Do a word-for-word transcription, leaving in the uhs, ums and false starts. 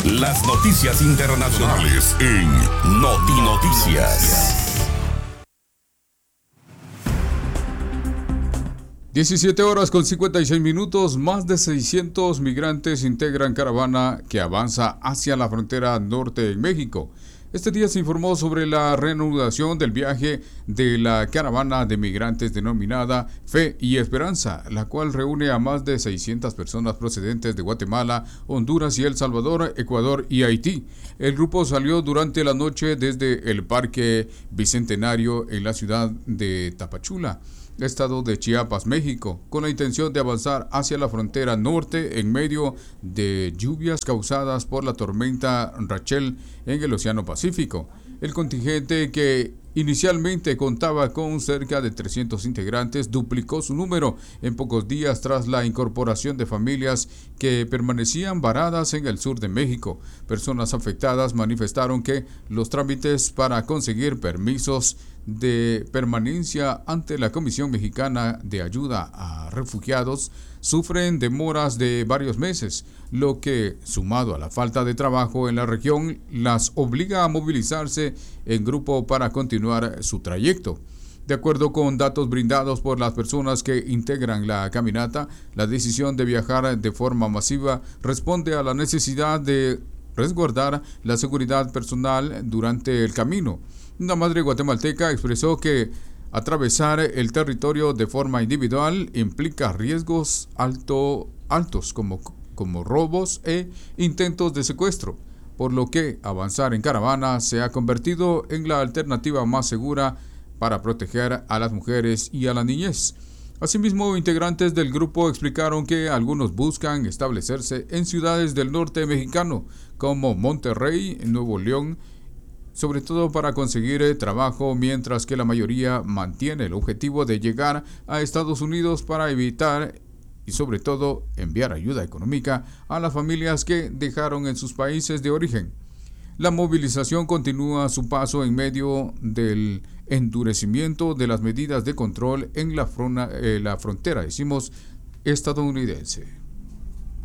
Las noticias internacionales en Noti Noticias. diecisiete horas con cincuenta y seis minutos. Más de seiscientos migrantes integran caravana que avanza hacia la frontera norte en México. Este día se informó sobre la reanudación del viaje de la caravana de migrantes denominada Fe y Esperanza, la cual reúne a más de seiscientas personas procedentes de Guatemala, Honduras y El Salvador, Ecuador y Haití. El grupo salió durante la noche desde el Parque Bicentenario en la ciudad de Tapachula, estado de Chiapas, México, con la intención de avanzar hacia la frontera norte en medio de lluvias causadas por la tormenta Rachel en el Océano Pacífico. El contingente, que inicialmente contaba con cerca de trescientos integrantes, duplicó su número en pocos días tras la incorporación de familias que permanecían varadas en el sur de México. Personas afectadas manifestaron que los trámites para conseguir permisos de permanencia ante la Comisión Mexicana de Ayuda a Refugiados sufren demoras de varios meses, lo que, sumado a la falta de trabajo en la región, las obliga a movilizarse en grupo para continuar su trayecto. De acuerdo con datos brindados por las personas que integran la caminata, la decisión de viajar de forma masiva responde a la necesidad de resguardar la seguridad personal durante el camino. Una madre guatemalteca expresó que atravesar el territorio de forma individual implica riesgos alto, altos como, como robos e intentos de secuestro, por lo que avanzar en caravana se ha convertido en la alternativa más segura para proteger a las mujeres y a la niñez. Asimismo, integrantes del grupo explicaron que algunos buscan establecerse en ciudades del norte mexicano como Monterrey, Nuevo León, sobre todo para conseguir trabajo, mientras que la mayoría mantiene el objetivo de llegar a Estados Unidos para evitar y sobre todo enviar ayuda económica a las familias que dejaron en sus países de origen. La movilización continúa su paso en medio del endurecimiento de las medidas de control en la, frona, eh, la frontera, decimos, estadounidense.